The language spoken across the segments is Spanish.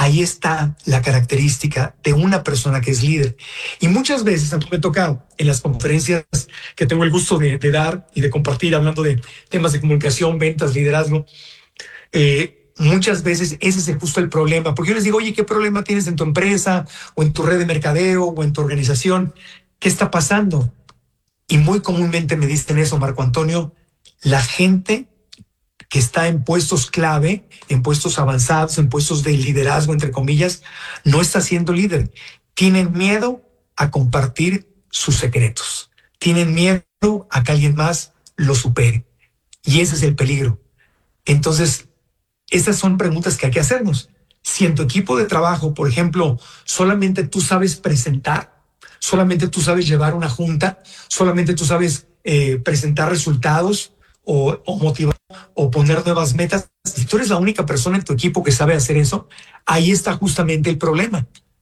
ahí está la característica de una persona que es líder. Y muchas veces, a mí me toca en las conferencias que tengo el gusto de dar y de compartir, hablando de temas de comunicación, ventas, liderazgo, muchas veces ese es justo el problema, porque yo les digo, oye, ¿qué problema tienes en tu empresa o en tu red de mercadeo o en tu organización? ¿Qué está pasando? Y muy comúnmente me dicen eso, Marco Antonio, la gente que está en puestos clave, en puestos avanzados, en puestos de liderazgo, entre comillas, no está siendo líder. Tienen miedo a compartir sus secretos. Tienen miedo a que alguien más lo supere. Y ese es el peligro. Entonces, estas son preguntas que hay que hacernos. Si en tu equipo de trabajo, por ejemplo, solamente tú sabes presentar, solamente tú sabes llevar una junta, solamente tú sabes presentar resultados o motivar o poner nuevas metas, si tú eres la única persona en tu equipo que sabe hacer eso, ahí está justamente el problema.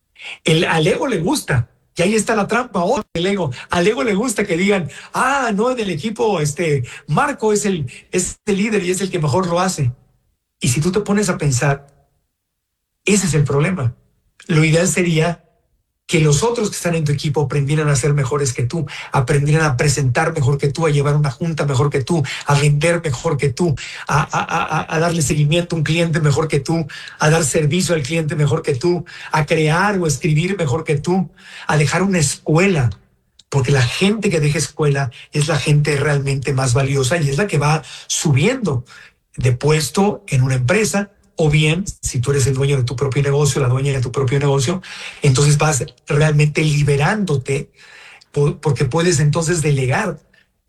Al ego le gusta. Y ahí está la trampa, el ego. Al ego le gusta que digan, no, del equipo, Marco es el líder y es el que mejor lo hace. Y si tú te pones a pensar, ese es el problema. Lo ideal sería que los otros que están en tu equipo aprendieran a ser mejores que tú, aprendieran a presentar mejor que tú, a llevar una junta mejor que tú, a vender mejor que tú, a darle seguimiento a un cliente mejor que tú, a dar servicio al cliente mejor que tú, a crear o escribir mejor que tú, a dejar una escuela. Porque la gente que deja escuela es la gente realmente más valiosa y es la que va subiendo de puesto en una empresa. O bien, si tú eres el dueño de tu propio negocio, la dueña de tu propio negocio, entonces vas realmente liberándote porque puedes entonces delegar.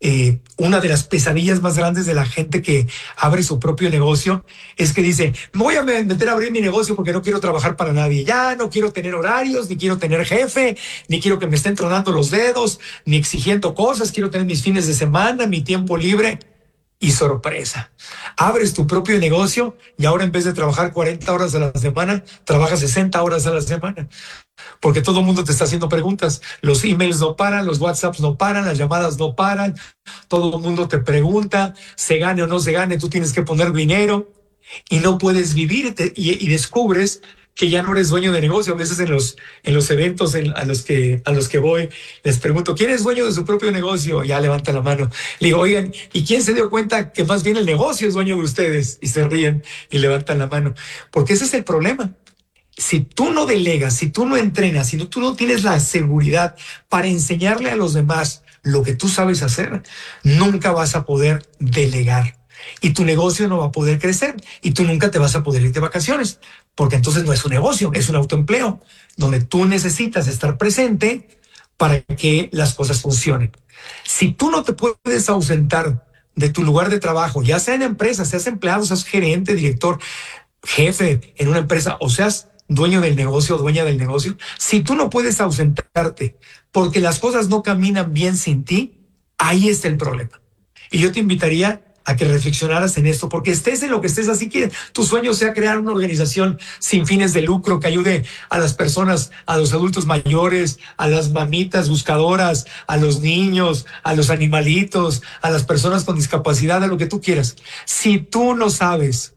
Una de las pesadillas más grandes de la gente que abre su propio negocio es que dice, me voy a meter a abrir mi negocio porque no quiero trabajar para nadie. Ya no quiero tener horarios, ni quiero tener jefe, ni quiero que me estén tronando los dedos, ni exigiendo cosas. Quiero tener mis fines de semana, mi tiempo libre. Y sorpresa, abres tu propio negocio y ahora en vez de trabajar 40 horas a la semana, trabajas 60 horas a la semana. Porque todo el mundo te está haciendo preguntas. Los emails no paran, los WhatsApps no paran, las llamadas no paran. Todo el mundo te pregunta, se gane o no se gane, tú tienes que poner dinero y no puedes vivir y descubres que ya no eres dueño de negocio. A veces en los eventos a los que voy, les pregunto, ¿quién es dueño de su propio negocio? Ya levanta la mano. Le digo, oigan, ¿y quién se dio cuenta que más bien el negocio es dueño de ustedes? Y se ríen y levantan la mano. Porque ese es el problema. Si tú no delegas, si tú no entrenas, si tú no tienes la seguridad para enseñarle a los demás lo que tú sabes hacer, nunca vas a poder delegar. Y tu negocio no va a poder crecer y tú nunca te vas a poder ir de vacaciones, porque entonces no es un negocio, es un autoempleo, donde tú necesitas estar presente para que las cosas funcionen. Si tú no te puedes ausentar de tu lugar de trabajo, ya sea en empresa, seas empleado, seas gerente, director, jefe en una empresa, o seas dueño del negocio o dueña del negocio, si tú no puedes ausentarte porque las cosas no caminan bien sin ti, ahí está el problema. Y yo te invitaría a que reflexionaras en esto, porque estés en lo que estés, así que tu sueño sea crear una organización sin fines de lucro que ayude a las personas, a los adultos mayores, a las mamitas buscadoras, a los niños, a los animalitos, a las personas con discapacidad, a lo que tú quieras. Si tú no sabes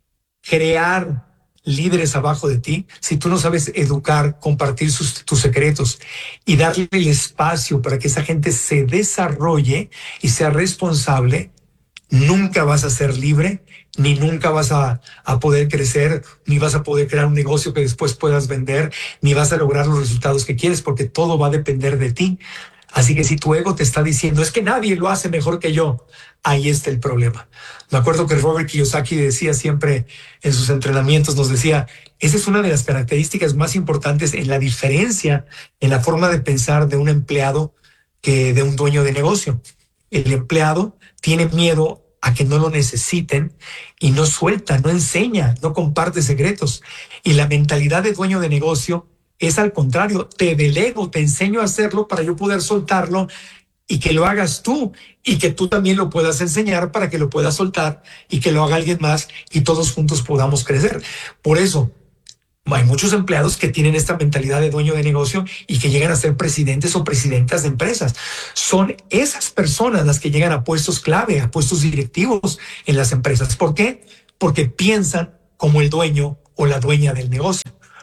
crear líderes abajo de ti, si tú no sabes educar, compartir tus secretos y darle el espacio para que esa gente se desarrolle y sea responsable, nunca vas a ser libre, ni nunca vas a poder crecer, ni vas a poder crear un negocio que después puedas vender, ni vas a lograr los resultados que quieres, porque todo va a depender de ti. Así que si tu ego te está diciendo, es que nadie lo hace mejor que yo, ahí está el problema. Me acuerdo que Robert Kiyosaki decía siempre en sus entrenamientos, nos decía, esa es una de las características más importantes en la diferencia, en la forma de pensar de un empleado que de un dueño de negocio. El empleado tiene miedo a que no lo necesiten y no suelta, no enseña, no comparte secretos. Y la mentalidad de dueño de negocio es al contrario, te delego, te enseño a hacerlo para yo poder soltarlo y que lo hagas tú y que tú también lo puedas enseñar para que lo puedas soltar y que lo haga alguien más y todos juntos podamos crecer. Por eso hay muchos empleados que tienen esta mentalidad de dueño de negocio y que llegan a ser presidentes o presidentas de empresas. Son esas personas las que llegan a puestos clave, a puestos directivos en las empresas. ¿Por qué? Porque piensan como el dueño o la dueña del negocio.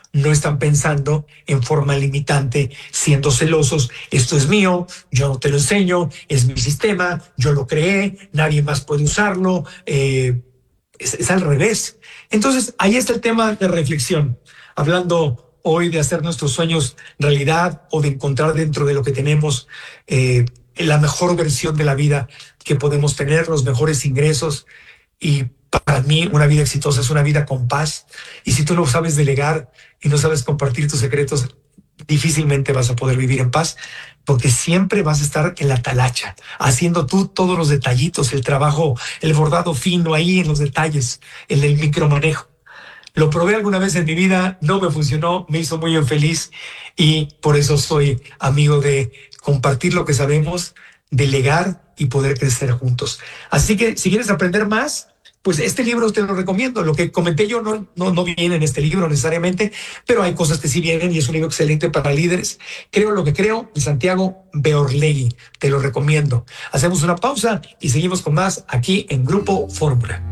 no están pensando en forma limitante, siendo celosos. Esto es mío, yo no te lo enseño, es mi sistema, yo lo creé, nadie más puede usarlo. Es al revés. Entonces, ahí está el tema de reflexión. Hablando hoy de hacer nuestros sueños realidad o de encontrar dentro de lo que tenemos la mejor versión de la vida que podemos tener, los mejores ingresos. Y para mí una vida exitosa es una vida con paz. Y si tú no sabes delegar y no sabes compartir tus secretos, difícilmente vas a poder vivir en paz, porque siempre vas a estar en la talacha, haciendo tú todos los detallitos, el trabajo, el bordado fino ahí en los detalles, en el micromanejo. Lo probé alguna vez en mi vida, no me funcionó, me hizo muy infeliz y por eso soy amigo de compartir lo que sabemos, delegar y poder crecer juntos. Así que si quieres aprender más, pues este libro te lo recomiendo. Lo que comenté yo no viene en este libro necesariamente, pero hay cosas que sí vienen y es un libro excelente para líderes. Creo lo que creo de Santiago Beorlegui. Te lo recomiendo. Hacemos una pausa y seguimos con más aquí en Grupo Fórmula.